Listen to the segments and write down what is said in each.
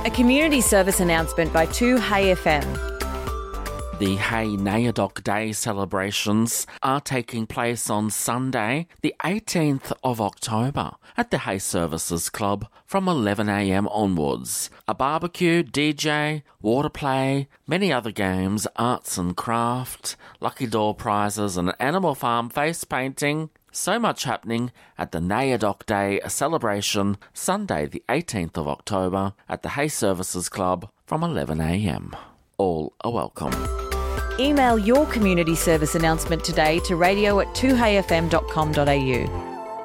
A community service announcement by 2Hey FM. The Hey Nayadoc Day celebrations are taking place on Sunday, the 18th of October at the Hey Services Club from 11am onwards. A barbecue, DJ, water play, many other games, arts and craft, lucky door prizes and animal farm face painting. So much happening at the Nayadoc Day celebration, Sunday the 18th of October at the Hey Services Club from 11am. All are welcome. Email your community service announcement today to radio@2heyfm.com.au.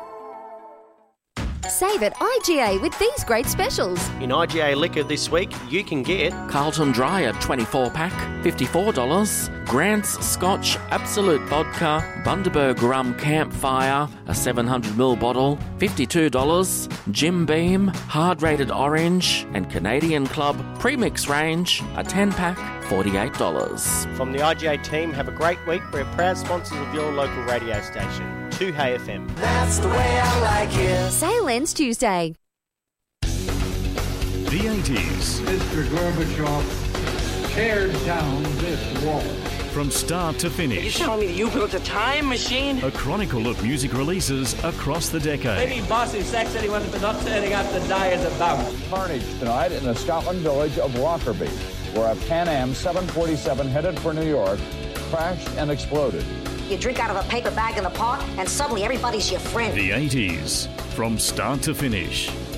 Save at IGA with these great specials. In IGA Liquor this week, you can get Carlton Dry, a 24-pack, $54. Grant's Scotch Absolute Vodka, Bundaberg Rum Campfire, a 700ml bottle, $52. Jim Beam, Hard Rated Orange, and Canadian Club Premix Range, a 10-pack, $48. From the IGA team, have a great week. We're proud sponsors of your local radio station, 2Hey FM. That's the way I like it. Sale ends Tuesday. The 80s. Mr. Gorbachev, tear down this wall. From start to You finish. telling me that you built a time machine? A chronicle of music releases across the decade. Maybe Bossy Sex anyone for not turning up to die as a bum. Carnage tonight in the Scotland village of Lockerbie, where a Pan Am 747 headed for New York crashed and exploded. You drink out of a paper bag in the park, and suddenly everybody's your friend. The 80s. From start to finish.